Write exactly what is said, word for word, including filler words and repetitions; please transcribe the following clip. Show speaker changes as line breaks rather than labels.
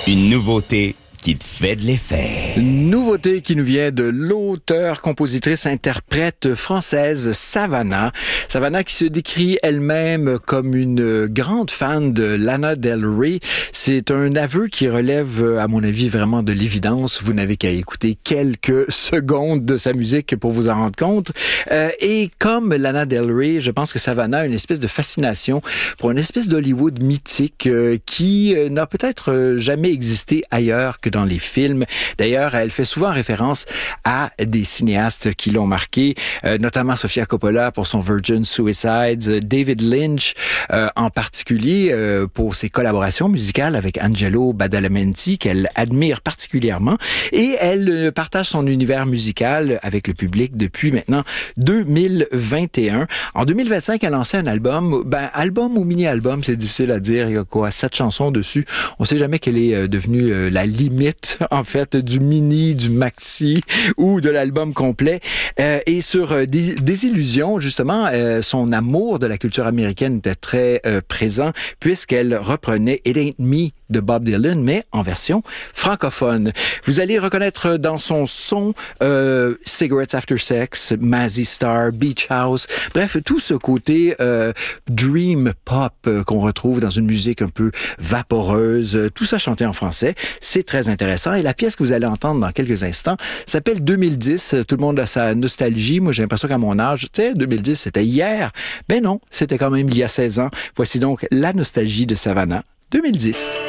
Une nouveauté qui te fait de l'effet.
Une nouveauté qui nous vient de l'auteure, compositrice, interprète française Savannah. Savannah qui se décrit elle-même comme une grande fan de Lana Del Rey. C'est un aveu qui relève, à mon avis, vraiment de l'évidence. Vous n'avez qu'à écouter quelques secondes de sa musique pour vous en rendre compte. Euh, et comme Lana Del Rey, je pense que Savannah a une espèce de fascination pour une espèce d'Hollywood mythique euh, qui euh, n'a peut-être euh, jamais existé ailleurs que dans les films. D'ailleurs, elle fait souvent référence à des cinéastes qui l'ont marqué, euh, notamment Sofia Coppola pour son Virgin Suicides, David Lynch euh, en particulier euh, pour ses collaborations musicales avec Angelo Badalamenti qu'elle admire particulièrement, et elle euh, partage son univers musical avec le public depuis maintenant deux mille vingt et un. En deux mille vingt-cinq, elle a lancé un album, ben album ou mini-album, c'est difficile à dire, il y a quoi, sept chansons dessus. On sait jamais quelle est euh, devenue euh, la limite en fait, du mini, du maxi ou de l'album complet. Euh, et sur euh, des, des illusions, justement, euh, son amour de la culture américaine était très euh, présent puisqu'elle reprenait It Ain't Me de Bob Dylan, mais en version francophone. Vous allez reconnaître dans son son euh, Cigarettes After Sex, Mazzy Star, Beach House, bref, tout ce côté euh, dream pop euh, qu'on retrouve dans une musique un peu vaporeuse, tout ça chanté en français. C'est très intéressant. Et la pièce que vous allez entendre dans quelques instants s'appelle deux mille dix. Tout le monde a sa nostalgie. Moi, j'ai l'impression qu'à mon âge, tu sais, deux mille dix, c'était hier. Ben non, c'était quand même il y a seize ans. Voici donc la nostalgie de Savannah, deux mille dix.